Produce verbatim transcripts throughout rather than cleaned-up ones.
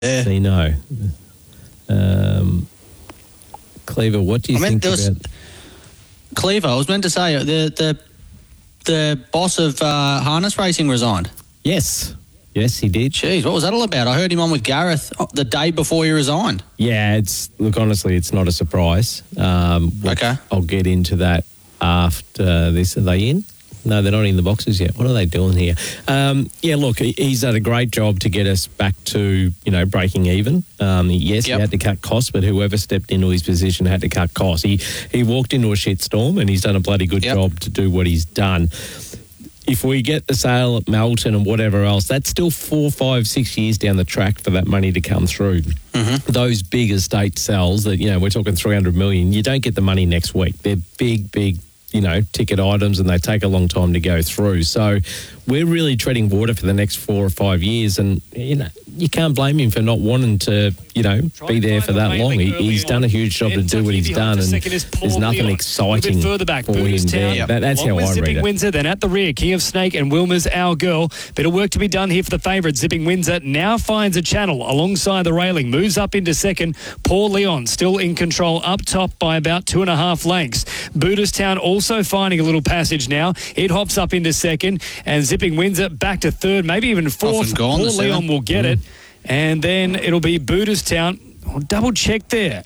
Yeah. Casino. Um, Cleaver, what do you I mean, think there was- about... Cleaver, I was meant to say, the the the boss of uh, harness racing resigned. Yes. Yes, he did. Jeez, what was that all about? I heard him on with Gareth the day before he resigned. Yeah, it's look, honestly, it's not a surprise. Um, we'll- Okay. I'll get into that after this. Are they in? No, they're not in the boxes yet. What are they doing here? Um, yeah, look, he, he's done a great job to get us back to, you know, breaking even. Um, yes, Yep. he had to cut costs, but whoever stepped into his position had to cut costs. He, he walked into a shitstorm, and he's done a bloody good Yep. job to do what he's done. If we get the sale at Melton and whatever else, that's still four, five, six years down the track for that money to come through. Mm-hmm. Those big estate sales that, you know, we're talking three hundred million, you don't get the money next week. They're big, big, you know, ticket items, and they take a long time to go through. So we're really treading water for the next four or five years, and, you know, you can't blame him for not wanting to, you know, be there for that long. He, he's done a huge job to do what he's done, and there's nothing exciting further back, for him there. Yep. That, that's how I read Zipping it. Windsor, then at the rear, King of Snake and Wilmer's Our Girl. Bit of work to be done here for the favourite. Zipping Windsor now finds a channel alongside the railing, moves up into second. Paul Leon still in control, up top by about two and a half lengths. Booterstown also finding a little passage now. It hops up into second, and Zipping Windsor back to third, maybe even fourth. Often gone, Paul the Leon seven. will get Mm. it, and then it'll be Booterstown. I'll double check there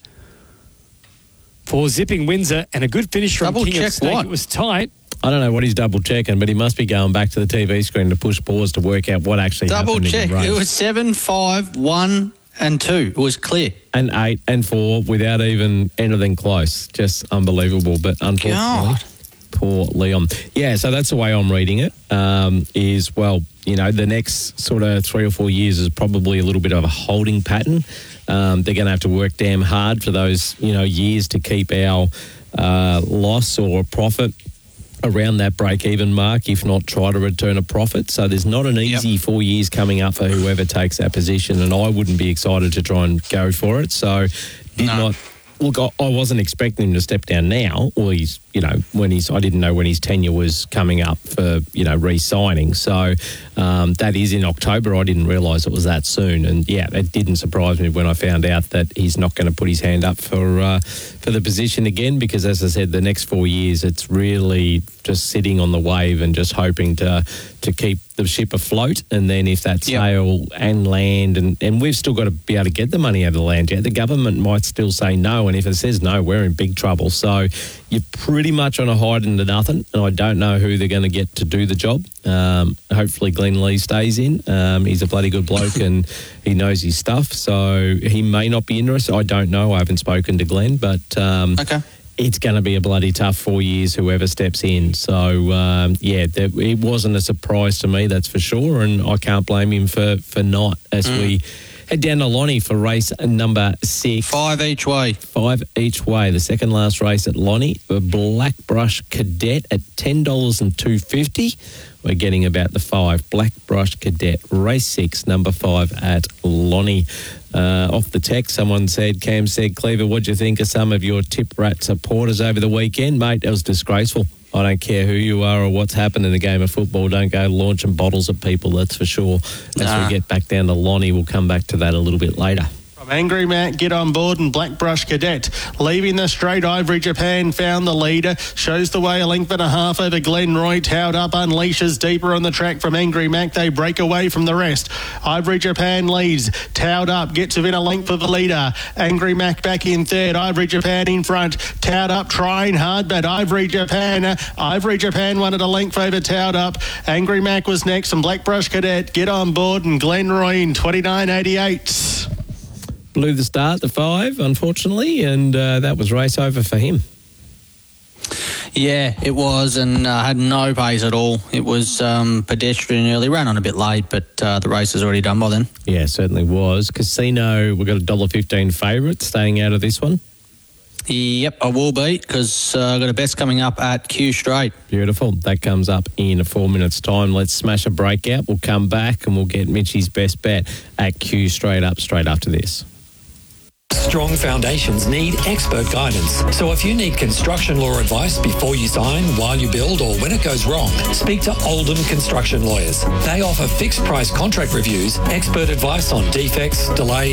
for Zipping Windsor, and a good finish from Double King of check Snake. what? It was tight. I don't know what he's double checking, but he must be going back to the T V screen to push pause to work out what actually Double happened check. in the race. It was seven, five, one, and two. It was clear. And eight and four without even anything close. Just unbelievable. But unfortunately, God. poor Leon. Yeah, so that's the way I'm reading it. Um, is, well, you know, the next sort of three or four years is probably a little bit of a holding pattern. Um, they're going to have to work damn hard for those, you know, years to keep our uh, loss or profit around that break-even mark, if not try to return a profit. So there's not an easy Yep. four years coming up for whoever takes that position, and I wouldn't be excited to try and go for it. So did No. not... Look, I I wasn't expecting him to step down now, or he's, you know, when he's, I didn't know when his tenure was coming up for, you know, re-signing. So um, that is in October. I didn't realise it was that soon. And yeah, it didn't surprise me when I found out that he's not going to put his hand up for uh, for the position again, because as I said, the next four years, it's really just sitting on the wave and just hoping to to keep the ship afloat. And then if that Yep. sale and land, and, and we've still got to be able to get the money out of the land yet. The government might still say no, and if it says no, we're in big trouble. So you're pretty much on a hide into nothing, and I don't know who they're going to get to do the job. Um, hopefully Glenn Lee stays in. Um, he's a bloody good bloke and he knows his stuff, so he may not be interested. I don't know. I haven't spoken to Glenn, but um, Okay. it's going to be a bloody tough four years, whoever steps in. So, um, yeah, there, it wasn't a surprise to me, that's for sure, and I can't blame him for, for not, as Mm. we head down to Lonnie for race number six. Five each way. Five each way. The second last race at Lonnie, the Black Brush Cadet at ten dollars and two fifty. We're getting about the five. Black Brush Cadet, race six, number five at Lonnie. Uh, off the text, someone said, Cam said, Cleaver, what do you think of some of your Tip Rat supporters over the weekend? Mate, it was disgraceful. I don't care who you are or what's happened in the game of football. Don't go launching bottles at people, that's for sure. As Nah. we get back down to Lonnie, we'll come back to that a little bit later. From Angry Matt, Get On Board and Black Brush Cadet. Leaving the straight, Ivory Japan found the leader. Shows the way a length and a half over Glenroy. Towed up, unleashes deeper on the track from Angry Mac. They break away from the rest. Ivory Japan leads. Towed up, gets within a length of the leader. Angry Mac back in third. Ivory Japan in front. Towed up, trying hard, but Ivory Japan. Ivory Japan wanted a length over Towed up. Angry Mac was next, and Black Brush Cadet, Get On Board and Glenroy in twenty-nine eighty-eight. Blew the start, the five, unfortunately, and uh, that was race over for him. Yeah, it was, and uh, had no pace at all. It was um, pedestrian early, ran on a bit late, but uh, the race is already done by then. Yeah, certainly was. Casino, we've got a one dollar fifteen favourite staying out of this one. Yep, I will be, because uh, I've got a best coming up at Q Straight. Beautiful. That comes up in four minutes' time. Let's smash a breakout. We'll come back and we'll get Mitchie's best bet at Q straight up, straight after this. Strong foundations need expert guidance. So if you need construction law advice before you sign, while you build, or when it goes wrong, speak to Oldham Construction Lawyers. They offer fixed price contract reviews, expert advice on defects, delay